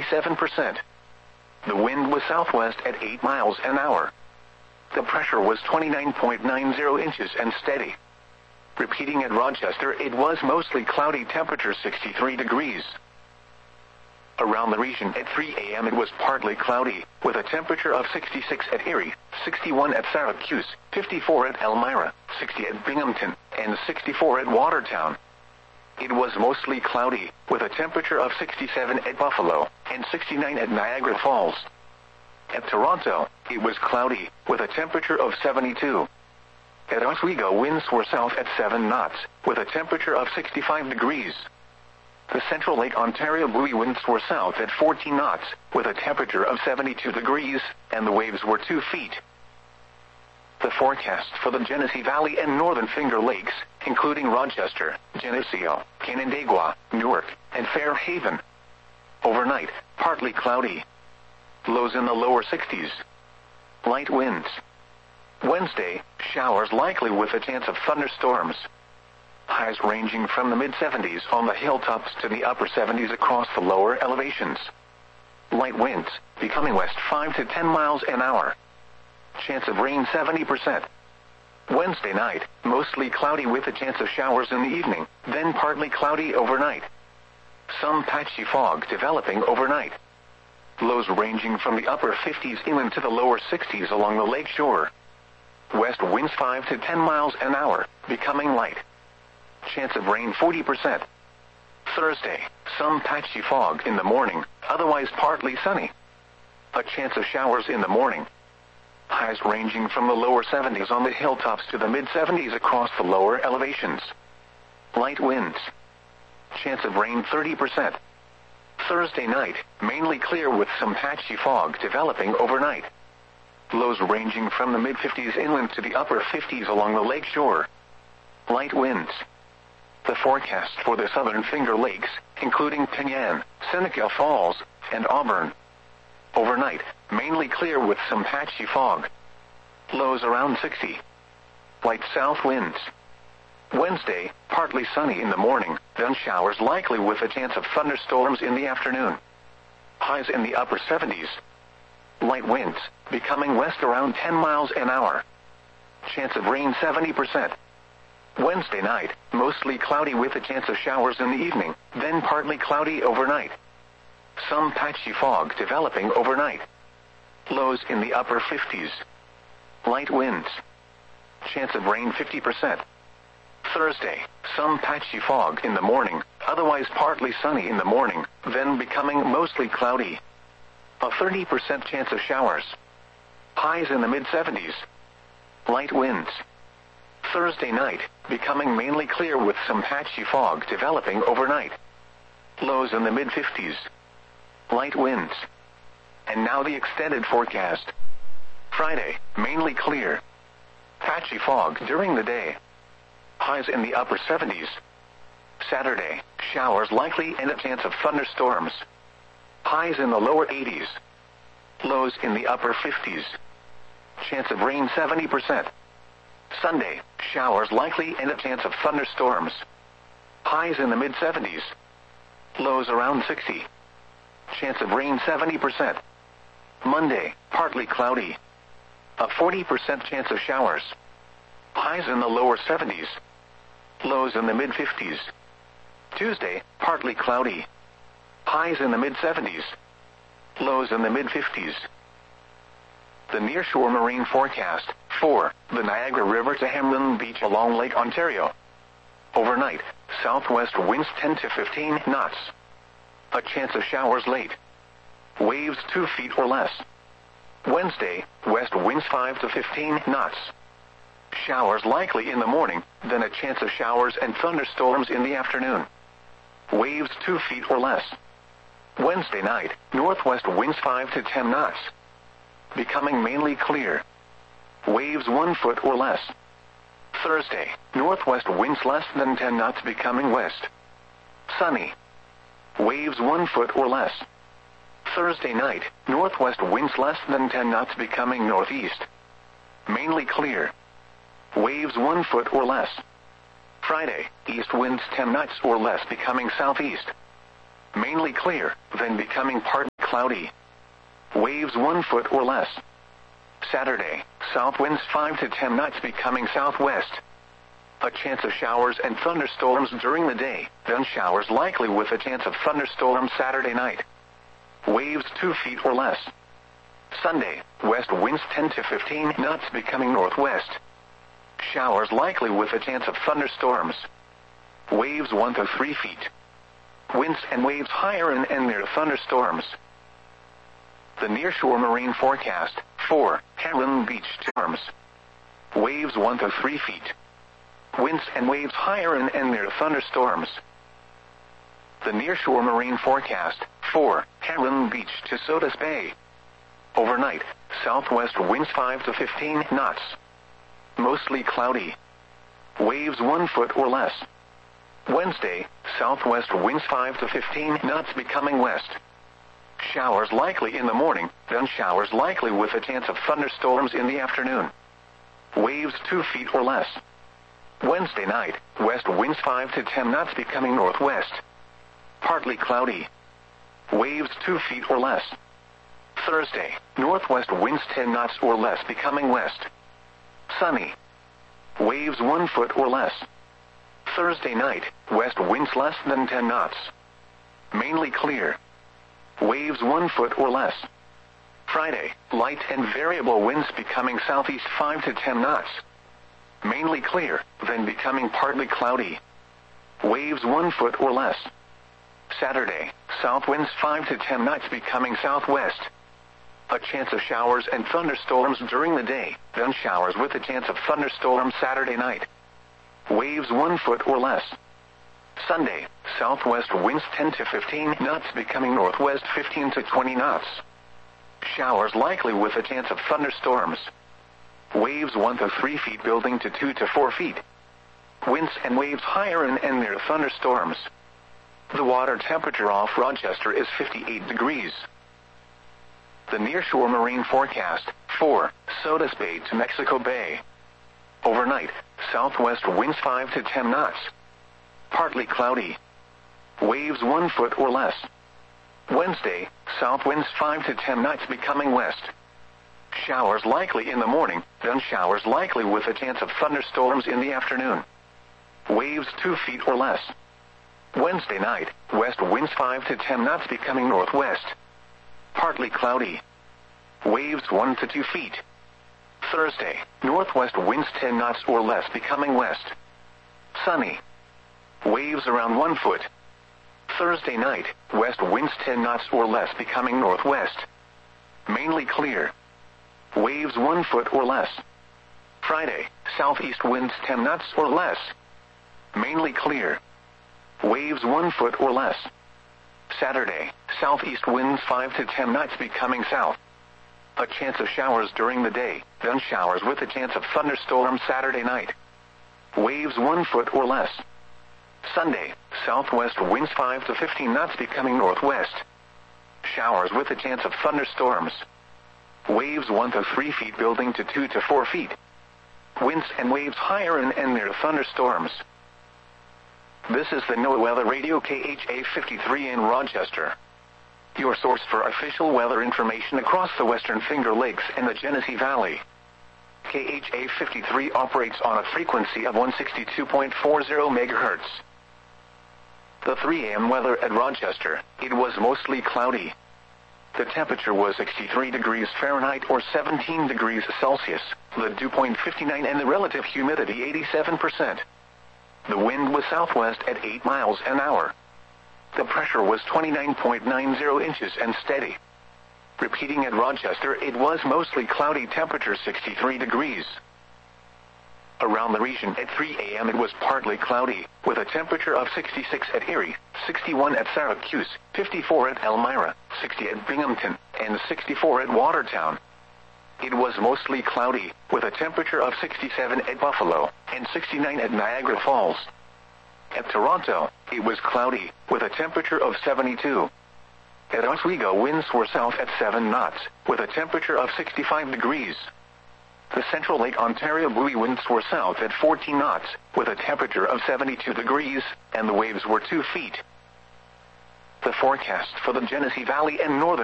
87%. The wind was southwest at 8 miles an hour. The pressure was 29.90 inches and steady. Repeating at Rochester, it was mostly cloudy, temperature 63 degrees. Around the region at 3 a.m. it was partly cloudy, with a temperature of 66 at Erie, 61 at Syracuse, 54 at Elmira, 60 at Binghamton, and 64 at Watertown. It was mostly cloudy, with a temperature of 67 at Buffalo, and 69 at Niagara Falls. At Toronto, it was cloudy, with a temperature of 72. At Oswego, winds were south at 7 knots, with a temperature of 65 degrees. The Central Lake Ontario buoy winds were south at 14 knots, with a temperature of 72 degrees, and the waves were 2 feet. The forecast for the Genesee Valley and Northern Finger Lakes, including Rochester, Geneseo, Canandaigua, Newark, and Fairhaven. Overnight, partly cloudy. Lows in the lower 60s. Light winds. Wednesday, showers likely with a chance of thunderstorms. Highs ranging from the mid-70s on the hilltops to the upper 70s across the lower elevations. Light winds, becoming west 5 to 10 miles an hour. Chance of rain 70%. Wednesday night, mostly cloudy with a chance of showers in the evening, then partly cloudy overnight. Some patchy fog developing overnight. Lows ranging from the upper 50s inland to the lower 60s along the lake shore. West winds 5 to 10 miles an hour, becoming light. Chance of rain 40%. Thursday, some patchy fog in the morning, otherwise partly sunny. A chance of showers in the morning. Highs ranging from the lower 70s on the hilltops to the mid-70s across the lower elevations. Light winds. Chance of rain 30%. Thursday night, mainly clear with some patchy fog developing overnight. Lows ranging from the mid-50s inland to the upper 50s along the lake shore. Light winds. The forecast for the Southern Finger Lakes, including Penyan, Seneca Falls, and Auburn. Overnight, mainly clear with some patchy fog. Lows around 60. Light south winds. Wednesday, partly sunny in the morning, then showers likely with a chance of thunderstorms in the afternoon. Highs in the upper 70s. Light winds, becoming west around 10 miles an hour. Chance of rain 70%. Wednesday night, mostly cloudy with a chance of showers in the evening, then partly cloudy overnight. Some patchy fog developing overnight. Lows in the upper 50s. Light winds. Chance of rain 50%. Thursday, some patchy fog in the morning, otherwise partly sunny in the morning, then becoming mostly cloudy. A 30% chance of showers. Highs in the mid-70s. Light winds. Thursday night, becoming mainly clear with some patchy fog developing overnight. Lows in the mid-50s. Light winds. And now the extended forecast. Friday, mainly clear. Patchy fog during the day. Highs in the upper 70s. Saturday, showers likely and a chance of thunderstorms. Highs in the lower 80s. Lows in the upper 50s. Chance of rain 70%. Sunday, showers likely and a chance of thunderstorms. Highs in the mid-70s. Lows around 60. Chance of rain 70%. Monday, partly cloudy. A 40% chance of showers. Highs in the lower 70s. Lows in the mid-50s. Tuesday, partly cloudy. Highs in the mid-70s. Lows in the mid-50s. The nearshore marine forecast, for the Niagara River to Hamlin Beach along Lake Ontario. Overnight, southwest winds 10 to 15 knots. A chance of showers late. Waves 2 feet or less. Wednesday, west winds 5 to 15 knots. Showers likely in the morning, then a chance of showers and thunderstorms in the afternoon. Waves 2 feet or less. Wednesday night, northwest winds 5 to 10 knots. Becoming mainly clear. Waves 1 foot or less. Thursday, northwest winds less than 10 knots becoming west. Sunny. Waves 1 foot or less. Thursday night, northwest winds less than 10 knots becoming northeast. Mainly clear. Waves 1 foot or less. Friday, east winds 10 knots or less becoming southeast. Mainly clear, then becoming partly cloudy. Waves 1 foot or less. Saturday, south winds 5 to 10 knots becoming southwest. A chance of showers and thunderstorms during the day, then showers likely with a chance of thunderstorms Saturday night. Waves 2 feet or less. Sunday, west winds 10 to 15 knots becoming northwest. Showers likely with a chance of thunderstorms. Waves 1 to 3 feet. Winds and waves higher and near thunderstorms. The nearshore marine forecast, 4, Heron Beach storms. Waves 1 to 3 feet. Winds and waves higher and near thunderstorms. The nearshore marine forecast, 4, Heron Beach to Sodus Bay. Overnight, southwest winds 5 to 15 knots. Mostly cloudy. Waves 1 foot or less. Wednesday, southwest winds 5 to 15 knots becoming west. Showers likely in the morning, then showers likely with a chance of thunderstorms in the afternoon. Waves 2 feet or less. Wednesday night, west winds 5 to 10 knots becoming northwest. Partly cloudy. Waves 2 feet or less. Thursday, northwest winds 10 knots or less becoming west. Sunny. Waves 1 foot or less. Thursday night, west winds less than 10 knots. Mainly clear. Waves 1 foot or less. Friday, light and variable winds becoming southeast 5 to 10 knots. Mainly clear, then becoming partly cloudy. Waves 1 foot or less. Saturday, south winds 5 to 10 knots becoming southwest. A chance of showers and thunderstorms during the day, then showers with a chance of thunderstorms Saturday night. Waves 1 foot or less. Sunday, southwest winds 10 to 15 knots becoming northwest 15 to 20 knots. Showers likely with a chance of thunderstorms. Waves 1 to 3 feet building to 2 to 4 feet. Winds and waves higher and near thunderstorms. The water temperature off Rochester is 58 degrees. The nearshore marine forecast, 4, Sodus Bay to Mexico Bay. Overnight, southwest winds 5 to 10 knots. Partly cloudy. Waves 1 foot or less. Wednesday, south winds 5 to 10 knots becoming west. Showers likely in the morning, then showers likely with a chance of thunderstorms in the afternoon. Waves 2 feet or less. Wednesday night, west winds 5 to 10 knots becoming northwest. Partly cloudy. Waves 1 to 2 feet. Thursday, northwest winds 10 knots or less becoming west. Sunny. Waves around 1 foot. Thursday night, west winds 10 knots or less becoming northwest. Mainly clear. Waves 1 foot or less. Friday, southeast winds 10 knots or less. Mainly clear. Waves 1 foot or less. Saturday, southeast winds 5 to 10 knots becoming south. A chance of showers during the day, then showers with a chance of thunderstorms Saturday night. Waves 1 foot or less. Sunday, southwest winds 5 to 15 knots becoming northwest. Showers with a chance of thunderstorms. Waves 1 to 3 feet building to 2 to 4 feet. Winds and waves higher and near thunderstorms. This is the NOAA Weather Radio KHA 53 in Rochester. Your source for official weather information across the Western Finger Lakes and the Genesee Valley. KHA 53 operates on a frequency of 162.40 MHz. The 3 a.m. weather at Rochester, it was mostly cloudy. The temperature was 63 degrees Fahrenheit or 17 degrees Celsius, the dew point 59 and the relative humidity 87%. The wind was southwest at 8 miles an hour. The pressure was 29.90 inches and steady. Repeating at Rochester, it was mostly cloudy, temperature 63 degrees. Around the region at 3 a.m. it was partly cloudy, with a temperature of 66 at Erie, 61 at Syracuse, 54 at Elmira, 60 at Binghamton, and 64 at Watertown. It was mostly cloudy, with a temperature of 67 at Buffalo, and 69 at Niagara Falls. At Toronto, it was cloudy, with a temperature of 72. At Oswego, winds were south at 7 knots, with a temperature of 65 degrees. The Central Lake Ontario buoy winds were south at 14 knots, with a temperature of 72 degrees, and the waves were 2 feet. The forecast for the Genesee Valley and northern